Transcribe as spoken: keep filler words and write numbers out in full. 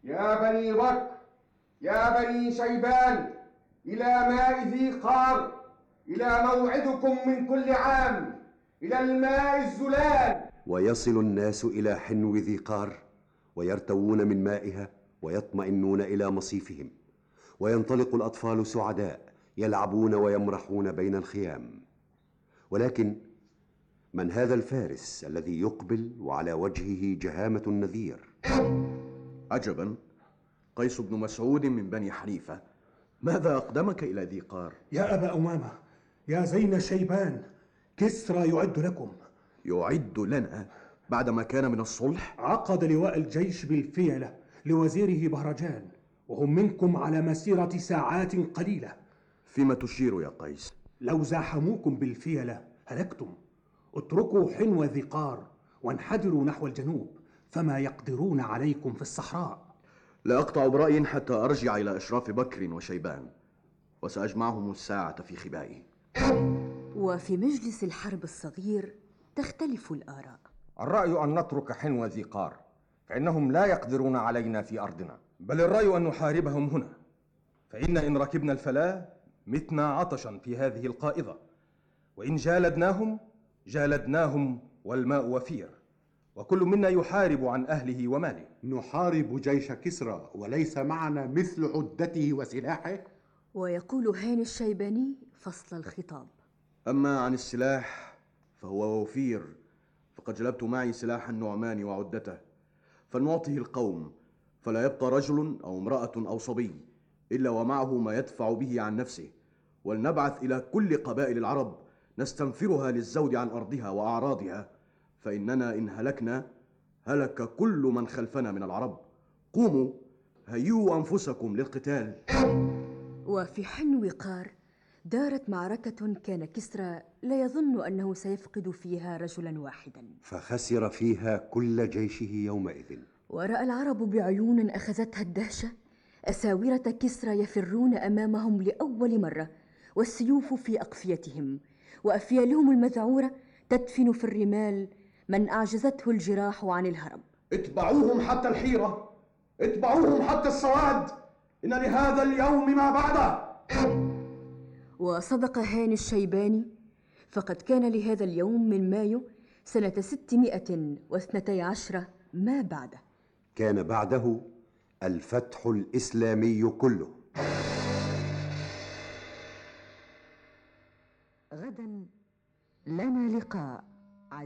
يا بني بكر، يا بني شيبان، إلى ماء ذي قار، إلى موعدكم من كل عام، إلى الماء الزلال. ويصل الناس إلى حنو ذي قار ويرتوون من مائها ويطمئنون إلى مصيفهم، وينطلق الأطفال سعداء يلعبون ويمرحون بين الخيام. ولكن من هذا الفارس الذي يقبل وعلى وجهه جهامة النذير؟ عجبا، قيس بن مسعود من بني حنيفة، ماذا أقدمك إلى ذي قار؟ يا أبا أمامة، يا زين شيبان، كسرى يعد لكم. يعد لنا بعدما كان من الصلح؟ عقد لواء الجيش بالفيلة لوزيره بهرجان، وهم منكم على مسيرة ساعات قليلة. فيما تشير يا قيس؟ لو زاحموكم بالفيلة هلكتم. اتركوا حنو ذي قار وانحدروا نحو الجنوب، فما يقدرون عليكم في الصحراء. لا أقطع برأي حتى أرجع إلى أشراف بكر وشيبان، وسأجمعهم الساعة في خبائي. وفي مجلس الحرب الصغير تختلف الآراء. الرأي أن نترك حنو ذي قار، فإنهم لا يقدرون علينا في أرضنا. بل الرأي أن نحاربهم هنا، فإن إن ركبنا الفلاة متنا عطشا في هذه القائضة، وإن جالدناهم جالدناهم والماء وفير، وكل منا يحارب عن أهله وماله. نحارب جيش كسرى وليس معنا مثل عدته وسلاحه. ويقول هاني الشيباني فصل الخطاب: أما عن السلاح فهو وفير، فقد جلبت معي سلاح النعمان وعدته، فلنعطه القوم، فلا يبقى رجل أو امرأة أو صبي إلا ومعه ما يدفع به عن نفسه، ولنبعث إلى كل قبائل العرب نستنفرها للزود عن أرضها وأعراضها، فإننا إن هلكنا هلك كل من خلفنا من العرب. قوموا هيئوا أنفسكم للقتال. وفي حنو قار دارت معركة كان كسرى لا يظن أنه سيفقد فيها رجلا واحدا، فخسر فيها كل جيشه يومئذ. ورأى العرب بعيون أخذتها الدهشة أساورة كسرى يفرون أمامهم لأول مرة، والسيوف في أقفيتهم، وأفيالهم المذعورة تدفن في الرمال من أعجزته الجراح عن الهرب. اتبعوهم حتى الحيرة، اتبعوهم حتى السواد، إن لهذا اليوم ما بعده. وصدق هاني الشيباني، فقد كان لهذا اليوم من مايو سنة ستمائة واثنتي عشرة ما بعده. كان بعده الفتح الإسلامي كله. غدا لنا لقاء.